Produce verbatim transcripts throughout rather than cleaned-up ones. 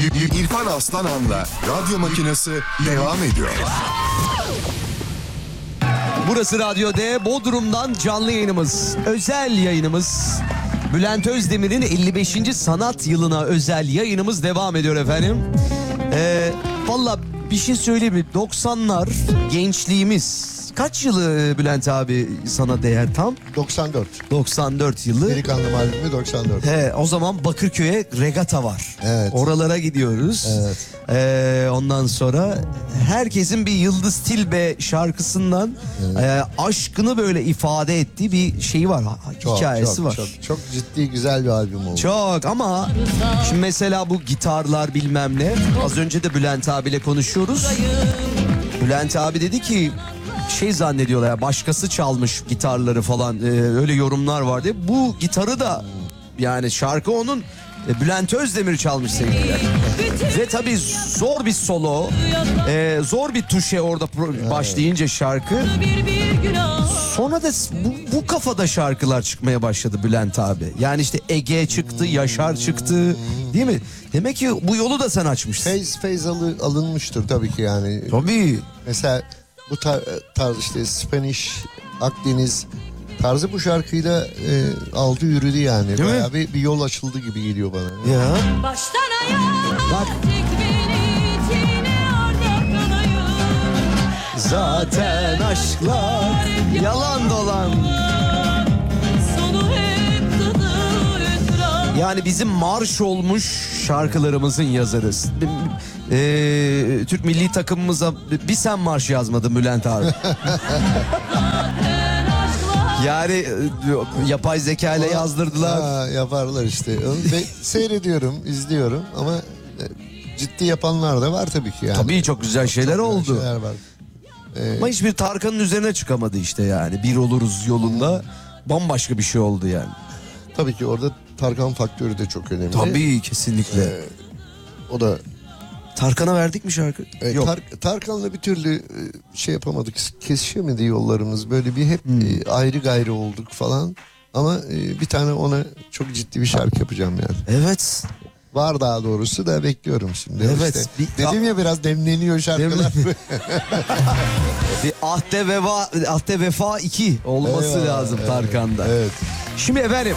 İrfan Aslanan'la Radyo Makinesi devam ediyor. Burası Radyo D, Bodrum'dan canlı yayınımız, özel yayınımız. Bülent Özdemir'in elli beşinci sanat yılına özel yayınımız devam ediyor efendim. Ee, Valla bir şey söyleyeyim mi? doksanlar gençliğimiz. Kaç yılı Bülent abi sana değer tam? doksan dört. doksan dört yılı. Delikanlı albümü doksan dört. He, o zaman Bakırköy'e regata var. Evet. Oralara gidiyoruz. Evet. Ee, ondan sonra herkesin bir Yıldız Tilbe şarkısından Evet. e, aşkını böyle ifade ettiği bir şeyi var. Çok, hikayesi çok, var. Çok, çok ciddi güzel bir albüm oldu. Çok ama şimdi mesela bu gitarlar bilmem ne. Az önce de Bülent abiyle konuşuyoruz. Bülent abi dedi ki şey zannediyorlar ya, başkası çalmış gitarları falan, e, öyle yorumlar vardı. Bu gitarı da yani şarkı onun, e, Bülent Özdemir çalmış sevgililer. Ve tabii zor bir solo, e, zor bir tuşe orada pro- başlayınca şarkı. Sonra da bu, bu kafada şarkılar çıkmaya başladı Bülent abi. Yani işte Ege çıktı, Yaşar çıktı, değil mi? Demek ki bu yolu da sen açmışsın. Feyz feyz alı, alınmıştır tabii ki yani. Tabii. Mesela bu tar- tarz işte Spanish, Akdeniz tarzı bu şarkıyla e, aldı yürüdü yani. Değil Bayağı mi? bir, bir yol açıldı gibi geliyor bana. Ya. Baştan ayağa Bak. tek beni yine orada kalayım. Zaten aşklar yalan dolan. Sonu hep tadı hüsran. Yani bizim marş olmuş şarkılarımızın yazarı. Ee, Türk milli takımımıza bir sen marş yazmadın Bülent abi. Yani e, yapay zeka ile yazdırdılar. Ha, yaparlar işte. Onu de, seyrediyorum, izliyorum ama e, ciddi yapanlar da var tabii ki yani. Tabii çok güzel şeyler Çok oldu. güzel şeyler var. Ee, Ama hiçbir Tarkan'ın üzerine çıkamadı işte yani. Bir oluruz yolunda bambaşka bir şey oldu yani. tabii ki orada Tarkan faktörü de çok önemli. Tabii kesinlikle. Ee, o da Tarkan'a verdik mi şarkı? e, Yok. Tar- Tarkan'la bir türlü e, şey yapamadık, kesişemedi yollarımız. Böyle bir hep Hmm. e, ayrı gayrı olduk falan. Ama e, bir tane ona çok ciddi bir şarkı yapacağım yani. Evet. Var daha doğrusu da bekliyorum şimdi. Evet, İşte, bir- dedim ya biraz demleniyor şarkılar. Bir ahde vefa, ahde vefa iki olması Eyvallah, lazım evet, Tarkan'da. evet. Şimdi efendim,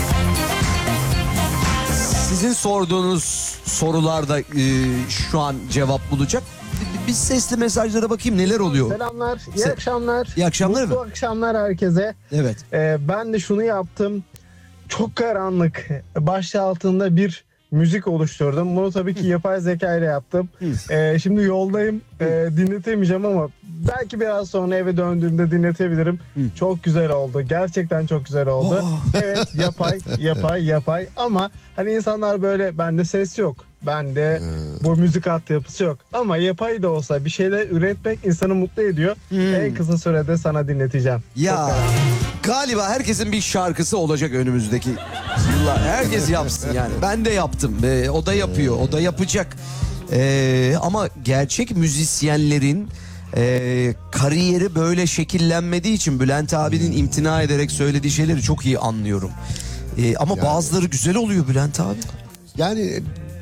sizin sorduğunuz sorularda e, şu an cevap bulacak. Bir sesli mesajlara bakayım neler oluyor. Selamlar, iyi Se- akşamlar. İyi akşamlar Mutlu mı? akşamlar herkese. Evet. Ee, ben de şunu yaptım. Çok karanlık. Başlığı altında bir müzik oluşturdum. Bunu tabii ki yapay zeka ile yaptım. Ee, şimdi yoldayım. Ee, dinletemeyeceğim ama belki biraz sonra eve döndüğümde dinletebilirim. Çok güzel oldu. Gerçekten çok güzel oldu. Oh. Evet, yapay, yapay, yapay. Ama hani insanlar böyle, bende ses yok. Bende bu müzik altyapısı yok. Ama yapay da olsa bir şeyler üretmek insanı mutlu ediyor. En kısa sürede sana dinleteceğim. Çok Ya karanlık. galiba herkesin bir şarkısı olacak önümüzdeki yıllar. Herkes yapsın yani. Ben de yaptım. Ee, o da yapıyor. O da yapacak. Ee, ama gerçek müzisyenlerin e, kariyeri böyle şekillenmediği için Bülent abinin imtina ederek söylediği şeyleri çok iyi anlıyorum. Ee, ama Yani- bazıları güzel oluyor Bülent abi. Yani e,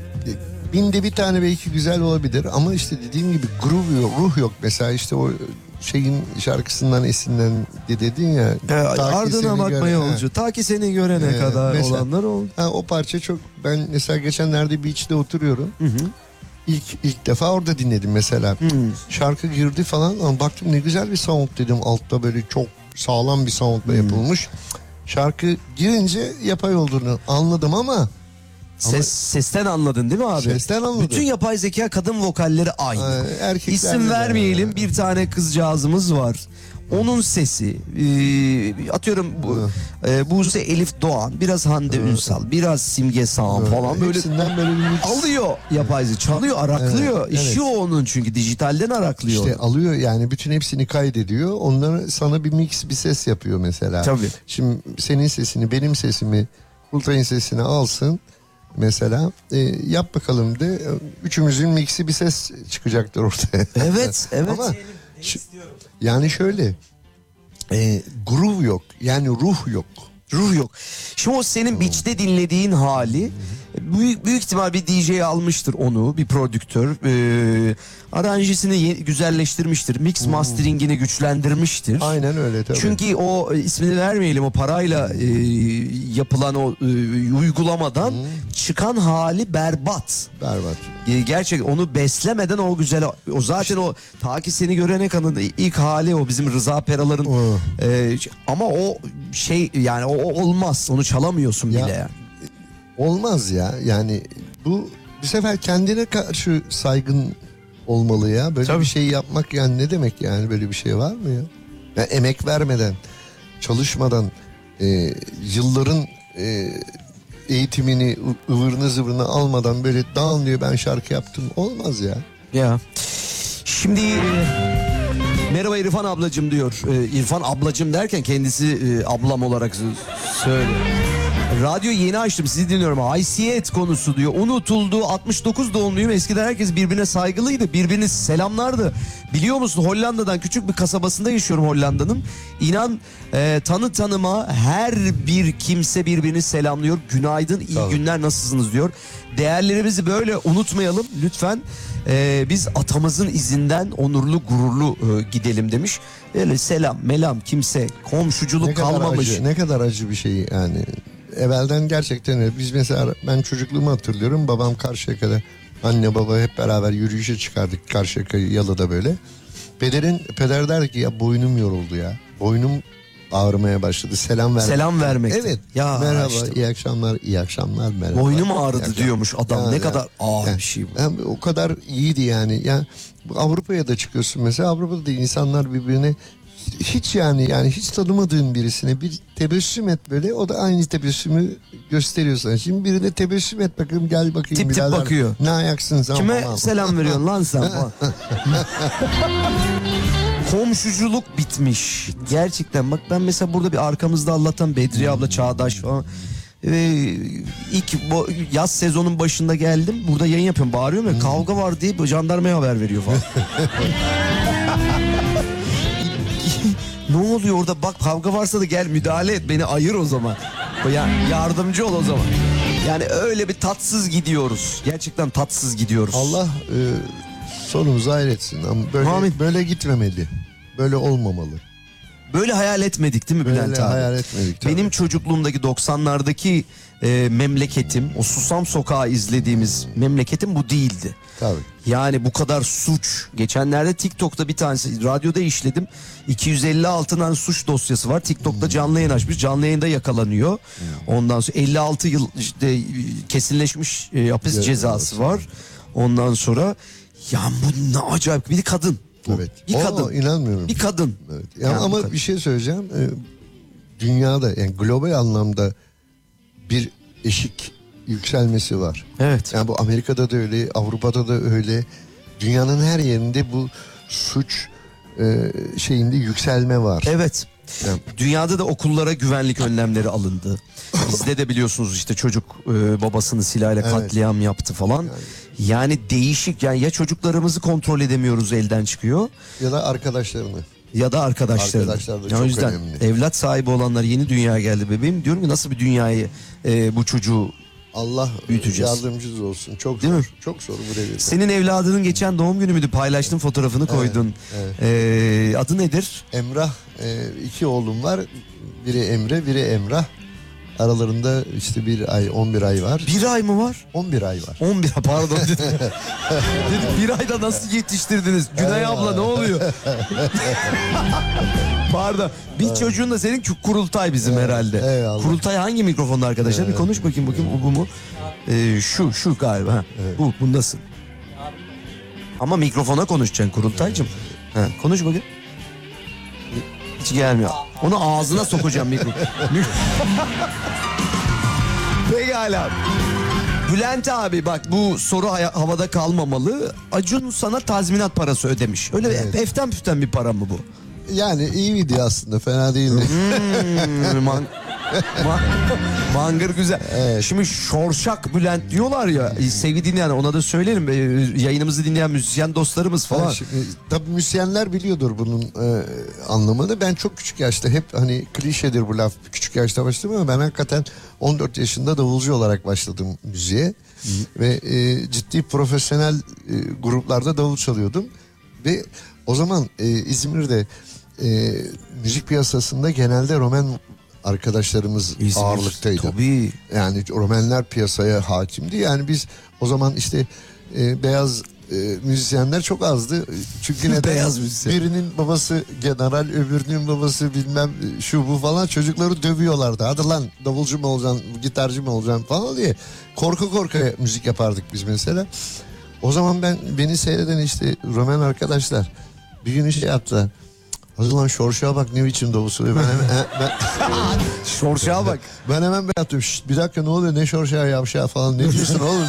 binde bir tane belki güzel olabilir ama işte dediğim gibi groove yok, ruh yok. Mesela işte o şeyin şarkısından esinlendi dedin ya. Ee, ta ki ardına seni bakma göre- yolcu. Ta ki seni görene Ee, kadar mesela- olanlar oldu. Ha, o parça çok, ben mesela geçenlerde beach'te oturuyorum. Hı hı. İlk ilk defa orada dinledim mesela. Hı. Şarkı girdi falan ama baktım ne güzel bir sound dedim. Altta böyle çok sağlam bir soundla yapılmış. Şarkı girince yapay olduğunu anladım ama Ses, sesten anladın değil mi abi? Sesten anladım. Bütün yapay zeka kadın vokalleri aynı. Ee, erkekler İsim de- vermeyelim, bir tane kızcağızımız var. Onun sesi, e, atıyorum bu, e, Buse Elif Doğan, biraz Hande Ünsal, biraz Simge Sağan falan böyle hepsinden böyle bir mix. alıyor yapay zeka, çalıyor, araklıyor. Evet, İşi evet. o onun, çünkü dijitalden araklıyor. İşte alıyor yani, bütün hepsini kaydediyor. Onları sana bir mix, bir ses yapıyor mesela. Tabii. Şimdi senin sesini, benim sesimi, Ultay'ın sesini alsın mesela, e, yap bakalım de, üçümüzün mixi bir ses çıkacaktır ortaya. Evet, evet. Ama şu- yani şöyle e, groove yok, yani ruh yok. Ruh yok. Şimdi o senin beach'te dinlediğin hali Büyük, büyük ihtimal bir D J almıştır onu, bir prodüktör. Ee, aranjesini ye- güzelleştirmiştir. Mix masteringini güçlendirmiştir. Aynen öyle tabii. Çünkü o e, ismini vermeyelim, o parayla e, yapılan o e, uygulamadan çıkan hali berbat. Berbat. E, gerçek onu beslemeden o güzel, o zaten o ta ki seni görene kadar ilk hali o bizim Rıza Peralar'ın Oh. e, ama o şey yani o, o olmaz, onu çalamıyorsun Ya, bile yani. Olmaz ya. Yani bu bir sefer kendine karşı saygın olmalı ya. Böyle Tabii. bir şey yapmak yani ne demek yani, böyle bir şey var mı ya? Ya emek vermeden, çalışmadan, e, yılların e, eğitimini, ı- ıvırını zıvırını almadan böyle down diyor ben şarkı yaptım. Olmaz ya. Ya. Şimdi e, merhaba İrfan ablacım diyor. E, İrfan ablacım derken kendisi e, ablam olarak s- söylüyor. Radyo yeni açtım, sizi dinliyorum. Haysiyet konusu diyor. Unutuldu. altmış dokuz doğumluyum. Eskiden herkes birbirine saygılıydı. Birbirini selamlardı. Biliyor musun, Hollanda'dan, küçük bir kasabasında yaşıyorum Hollanda'nın. İnan e, tanı tanıma her bir kimse birbirini selamlıyor. Günaydın, iyi Tabii. günler, nasılsınız diyor. Değerlerimizi böyle unutmayalım lütfen. E, biz atamızın izinden onurlu gururlu e, gidelim demiş. Öyle selam melam kimse, komşuculuk Ne kadar kalmamış. acı, ne kadar acı bir şey yani. Evvelden gerçekten öyle. Biz mesela, ben çocukluğumu hatırlıyorum. Babam Karşıyaka'da, anne baba hep beraber yürüyüşe çıkardık Karşıyaka Yalı'da böyle. Pederin, peder der ki ya boynum yoruldu ya. Boynum ağrımaya başladı. Selam ver. Selam vermek. Evet. Ya merhaba, işte. iyi akşamlar, iyi akşamlar, merhaba. Boynum İyi ağrıdı akşamlar. diyormuş adam. Ya, ne ya. kadar ağır Yani, bir şey bu. yani o kadar iyiydi yani. Ya bu Avrupa'ya da çıkıyorsun mesela. Avrupa'da da insanlar birbirine hiç yani yani hiç tanımadığın birisine bir tebessüm et böyle, o da aynı tebessümü gösteriyor sana. Şimdi birine tebessüm et bakayım, gel bakayım Tip tip birader. bakıyor. Ne ayaksın sen Kime falan. selam veriyorsun lan sen falan. Komşuculuk bitmiş. Gerçekten bak, ben mesela burada bir arkamızda Allah'tan Bedriye abla, Çağdaş falan. Ee, ilk bu yaz sezonun başında geldim. Burada yayın yapıyorum. Bağırıyorum ya, kavga var diye bu jandarmaya haber veriyor falan. Ne oluyor orada, bak kavga varsa da gel müdahale et, beni ayır o zaman. Ya yardımcı ol o zaman. Yani öyle bir tatsız gidiyoruz. Gerçekten tatsız gidiyoruz. Allah e, sonumuzu hayretsin ama böyle Amin. böyle gitmemeli. Böyle olmamalı. Böyle hayal etmedik değil mi Bülent Böyle abi? hayal etmedik tabii. Benim çocukluğumdaki doksanlardaki e, memleketim, o Susam Sokağı izlediğimiz memleketim bu değildi. Tabii. Yani bu kadar suç. Geçenlerde TikTok'ta bir tanesi, radyoda işledim. iki yüz elli altı tane suç dosyası var. TikTok'ta canlı yayın açmış. Canlı yayında yakalanıyor. Ondan sonra elli altı yıl işte kesinleşmiş e, hapis Evet, cezası var. Ondan sonra ya bu ne acayip, bir kadın. Bu. Evet. Bir Oo, kadın. inanmıyorum. Bir kadın. Evet. Ya Yani bu ama kadın. bir şey söyleyeceğim. Ee, dünyada yani global anlamda bir eşik yükselmesi var. Evet. Yani bu Amerika'da da öyle, Avrupa'da da öyle. Dünyanın her yerinde bu suç e, şeyinde yükselme var. Evet. Yani- Dünyada da okullara güvenlik önlemleri alındı. Bizde de biliyorsunuz işte çocuk e, babasını silahla Evet. katliam yaptı falan. Yani değişik, yani ya çocuklarımızı kontrol edemiyoruz, elden çıkıyor, Ya da arkadaşlarını. ya da arkadaşları. Arkadaşlar da Yani çok o yüzden önemli. evlat sahibi olanlar, yeni dünyaya geldi bebeğim. Diyorum ki nasıl bir dünyayı e, bu çocuğu. Allah Büyüteceğiz. yardımcınız olsun. Çok Değil zor. mi? Çok zor bu devirde. Senin evladının geçen doğum günü müydü? Paylaştın fotoğrafını, koydun. evet. E, adı nedir? Emrah, e, iki oğlum var. Biri Emre, biri Emrah. Aralarında işte bir ay, on bir ay var. Bir ay mı var? on bir ay var. on bir pardon dedim. Dedim bir ayda nasıl yetiştirdiniz? Günay abla ne oluyor? Pardon. Bir çocuğun da senin kü- Kurultay bizim herhalde. eyvallah. Kurultay hangi mikrofonda arkadaşlar? Bir konuş bakayım bakayım, o bu mu? Ee, şu şu galiba. Ha. Bu bundasın. Ama mikrofona konuşacaksın Kurultaycığım. Ha, konuş bakayım. Hiç gelmiyor. Onu ağzına sokacağım mikrofon. Pekala. Bülent abi bak, bu soru haya- havada kalmamalı. Acun sana tazminat parası ödemiş. Öyle Evet. eften püften bir para mı bu? Yani iyi video aslında, fena değildi. Hmm, man- Ma- Mangır güzel. Evet. Şimdi Şorşak Bülent diyorlar ya. Sevgili dinleyen, ona da söylerim. Ee, Yayınımızı dinleyen müzisyen dostlarımız falan. Ha, şimdi, tabii müzisyenler biliyordur bunun e, anlamını. Ben çok küçük yaşta, hep hani klişedir bu laf, küçük yaşta başladım ama ben hakikaten on dört yaşında davulcu olarak başladım müziğe. Hı. Ve e, ciddi profesyonel e, gruplarda davul çalıyordum. Ve o zaman e, İzmir'de e, müzik piyasasında genelde Roman arkadaşlarımız İzmir, ağırlıktaydı. tabii. Yani Romenler piyasaya hakimdi. Yani biz o zaman işte e, beyaz e, müzisyenler çok azdı. Çünkü neden? Beyaz müzisyen. Birinin babası general, öbürünün babası bilmem şu bu falan, çocukları dövüyorlardı. Hadi lan davulcu mu olacaksın, gitarcı mı olacaksın falan diye. Korku korku müzik yapardık biz mesela. O zaman ben, beni seyreden işte Romen arkadaşlar bir gün şey yaptılar. Hadi lan Şorşak'a bak ne biçim davul söylüyor. Ben hemen, ben, Şorşak'a bak. ben hemen ben attım. Şşt, bir dakika ne oluyor, ne Şorşak'a yavşağa falan, ne diyorsun oğlum?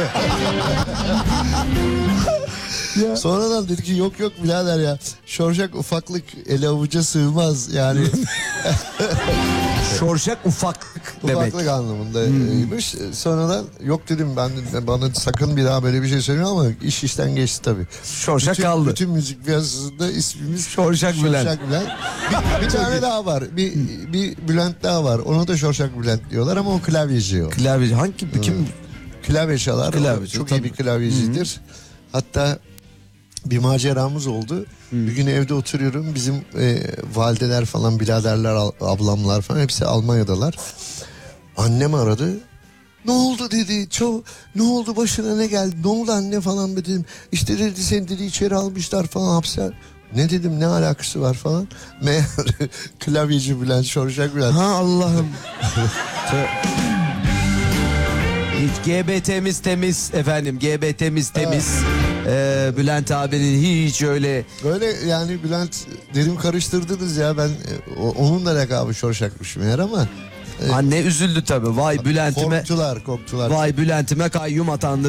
Sonradan dedi ki yok yok birader ya, Şorşak ufaklık, ele avuca sığmaz yani. Şorşak ufaklık demek. Ufaklık anlamındaymış. Hmm. Sonradan yok dedim ben, bana sakın bir daha böyle bir şey söyleme, ama iş işten geçti tabii. Şorşak bütün, kaldı. Bütün müzik piyasasında ismimiz Şorşak Bülent. Şorşak Bülent. Bir, bir tane daha var. Bir, bir Bülent daha var. Ona da Şorşak Bülent diyorlar ama o klavyeci o. Klavyeci hangi kim? Klavye çalar. Klavyeci, Çok tabii. iyi bir klavyecidir. Hı-hı. Hatta bir maceramız oldu. Hmm. Bir gün evde oturuyorum. Bizim e, valideler falan, biraderler, ablamlar falan hepsi Almanya'dalar. Annem aradı. Ne oldu dedi. Çok, ne oldu, başına ne geldi? Ne oldu anne falan dedim. İşte dedi seni dedi içeri almışlar falan, hapse. Ne dedim, ne alakası var falan. Meğer klavyeci Bülent, Şorşak Bülent. Ha Allah'ım. Hiç G B T'miz temiz efendim. G B T'miz temiz. Ee, Bülent abinin hiç öyle... Böyle yani Bülent dedim, karıştırdınız ya, ben o, onun da lakabı Şorşak'mış meğer ama... E, Anne üzüldü tabii. Vay Bülent'ime... Korktular, korktular. Vay Bülent'ime kayyum atandı.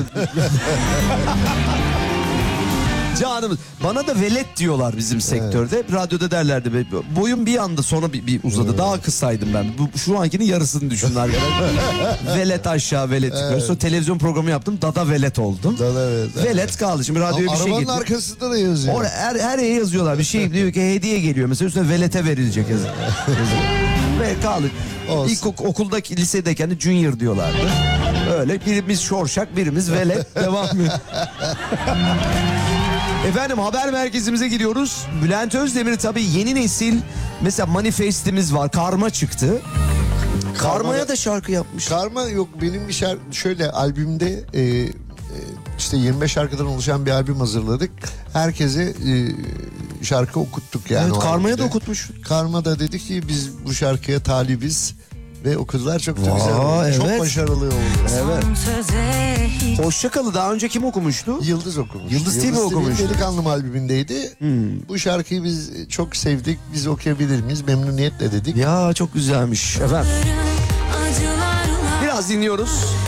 Canımız. Bana da velet diyorlar bizim sektörde. Evet. Radyoda derlerdi. Boyum bir anda sonra bir, bir uzadı. Evet. Daha kısaydım ben. Bu, şu ankinin yarısını düşün arkadaşlar. Velet aşağı, velet yukarı. Evet. Sonra televizyon programı yaptım. Dada velet oldum. Dada velet. Velet kaldı. Şimdi radyoya bir şey arabanın getir. arkasında da yazıyor. Orada her, her yere yazıyorlar. Bir şey diyor ki hediye geliyor. Mesela üstüne velete verilecek yazı. Ve kaldı. İlk ok- okuldaki, lisedeyken de junior diyorlardı. Öyle birimiz Şorşak, birimiz velet. Devam ediyor. Efendim haber merkezimize gidiyoruz. Bülent Özdemir tabii yeni nesil, mesela Manifest'imiz var. Karma çıktı. Karma'ya da şarkı yapmış. Karma yok, benim bir şarkı şöyle albümde e, e, işte yirmi beş şarkıdan oluşan bir albüm hazırladık. Herkese e, şarkı okuttuk yani. Evet, Karma'ya albümde. da okutmuş. Karma da dedi ki biz bu şarkıya talibiz. Ve okudular, çok da Aa, güzel oldu. evet. Çok başarılı oldu. Evet. Hoşçakal'ı daha önce kim okumuştu? Yıldız okumuş. Yıldız T V okumuştu. Delikanlım albümündeydi. Hmm. Bu şarkıyı biz çok sevdik. Biz okuyabilir miyiz? Memnuniyetle dedik. Ya çok güzelmiş. Efendim. Biraz dinliyoruz.